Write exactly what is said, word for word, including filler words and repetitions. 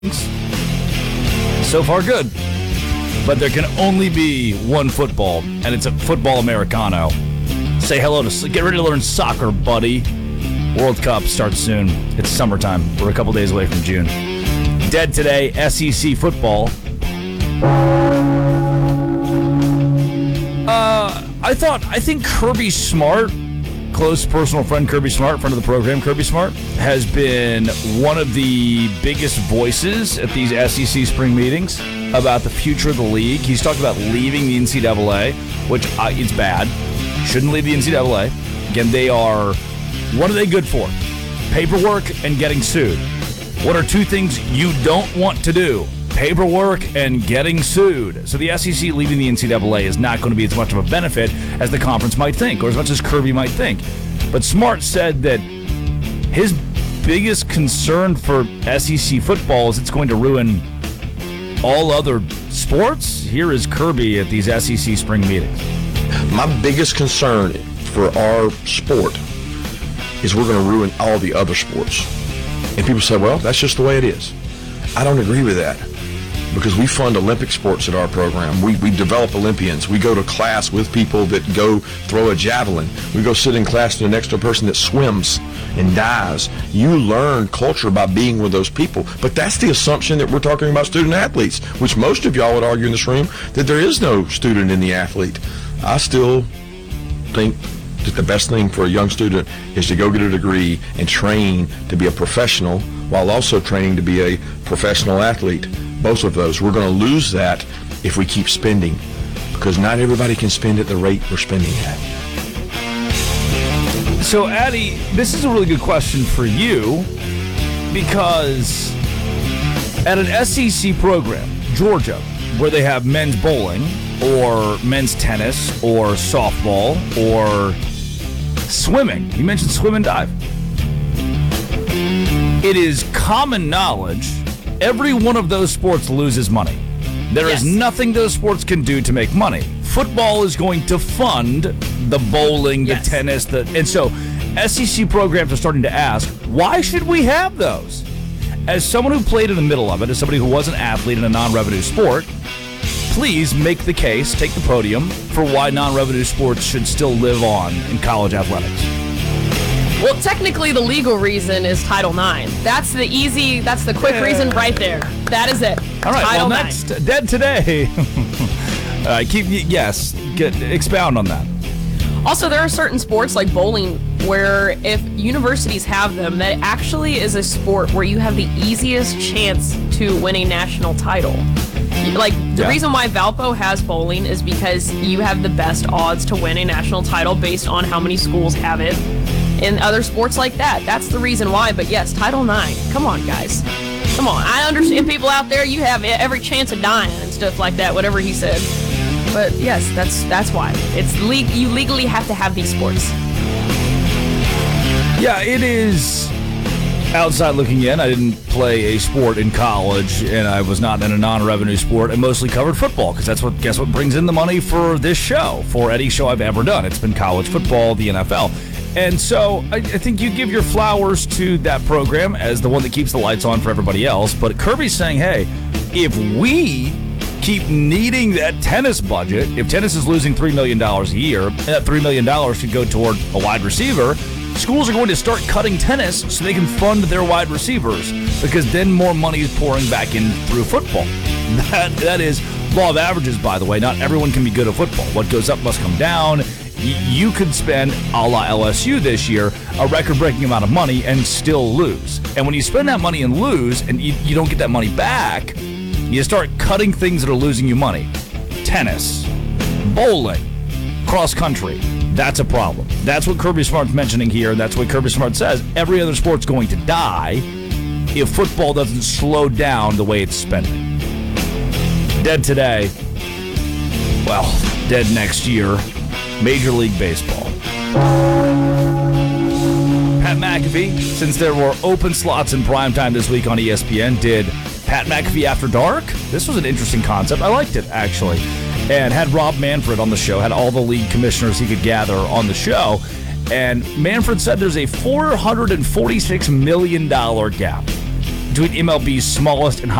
So far, good. But there can only be one football, and it's a football Americano. Say hello to, get ready to learn soccer, buddy. World Cup starts soon. It's summertime. We're a couple days away from June. Dead today, S E C football. Uh, I thought, I think Kirby Smart, close personal friend Kirby Smart, friend of the program Kirby Smart, has been one of the biggest voices at these S E C spring meetings about the future of the league. He's talked about leaving the N C double A, which uh, it's bad. Shouldn't leave the N C double A. Again, they are, what are they good for? Paperwork and getting sued. What are two things you don't want to do? Paperwork and getting sued. So the S E C leaving the N C double A is not going to be as much of a benefit as the conference might think, or as much as Kirby might think. But Smart said that his biggest concern for S E C football is it's going to ruin all other sports. Here is Kirby at these S E C spring meetings. My biggest concern for our sport is we're going to ruin all the other sports. And people say, well, that's just the way it is. I don't agree with that, because we fund Olympic sports at our program. We we develop Olympians. We go to class with people that go throw a javelin. We go sit in class next to a person that swims and dives. You learn culture by being with those people. But that's the assumption that we're talking about student athletes, which most of y'all would argue in this room that there is no student in the athlete. I still think that the best thing for a young student is to go get a degree and train to be a professional while also training to be a professional athlete. Both of those. We're going to lose that if we keep spending, because not everybody can spend at the rate we're spending at. So, Addie, this is a really good question for you, because at an S E C program, Georgia, where they have men's bowling or men's tennis or softball or swimming, you mentioned swim and dive, it is common knowledge every one of those sports loses money. There yes. is nothing those sports can do to make money. Football is going to fund the bowling, the yes. tennis, the and so S E C programs are starting to ask, why should we have those? As someone who played in the middle of it, as somebody who was an athlete in a non-revenue sport, please make the case, take the podium, for why non-revenue sports should still live on in college athletics. Well, technically, the legal reason is Title nine. That's the easy, that's the quick yeah. reason right there. That is it. All right, Title well, next, Dead Today. All right, keep, yes, get, expound on that. Also, there are certain sports like bowling where if universities have them, that actually is a sport where you have the easiest chance to win a national title. Like, the yeah. reason why Valpo has bowling is because you have the best odds to win a national title based on how many schools have it. In other sports like that, that's the reason why. But yes, Title nine. Come on, guys. Come on. I understand people out there, you have every chance of dying and stuff like that, whatever he said. But yes, that's that's why. It's le- you legally have to have these sports. Yeah, it is. Outside looking in, I didn't play a sport in college, and I was not in a non-revenue sport. I mostly covered football, because that's what, guess what brings in the money for this show, for any show I've ever done. It's been college football, the N F L. And so I, I think you give your flowers to that program as the one that keeps the lights on for everybody else. But Kirby's saying, hey, if we keep needing that tennis budget, if tennis is losing three million dollars a year, that three million dollars should go toward a wide receiver. Schools are going to start cutting tennis so they can fund their wide receivers, because then more money is pouring back in through football. That That is law of averages, by the way. Not everyone can be good at football. What goes up must come down. You could spend, a la L S U this year, a record-breaking amount of money and still lose. And when you spend that money and lose, and you, you don't get that money back, you start cutting things that are losing you money. Tennis, bowling, cross-country. That's a problem. That's what Kirby Smart's mentioning here. That's what Kirby Smart says. Every other sport's going to die if football doesn't slow down the way it's spending. Dead today. Well, dead next year. Major League Baseball. Pat McAfee, since there were open slots in primetime this week on E S P N, did Pat McAfee After Dark. This was an interesting concept. I liked it, actually. And had Rob Manfred on the show, had all the league commissioners he could gather on the show. And Manfred said there's a four hundred forty-six million dollars gap between M L B's smallest and